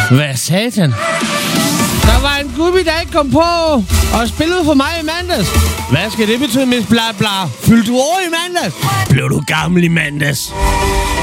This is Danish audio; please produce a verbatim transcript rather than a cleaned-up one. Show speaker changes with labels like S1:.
S1: Hvad satan? Der var en gubbi, der ikke kom på og spillede for mig i mandags. Hvad skal det betyde, Miss Bla Bla? Fyldte du år i mandags? Blev du gammel i mandags?